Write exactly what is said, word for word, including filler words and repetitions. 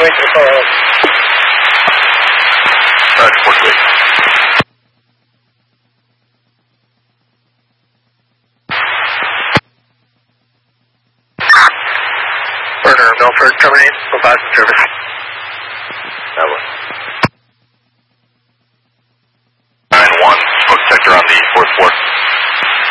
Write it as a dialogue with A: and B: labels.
A: wait for the call.
B: Roger, forty-eight. Burner, Milford, terminate, provide some service. That one.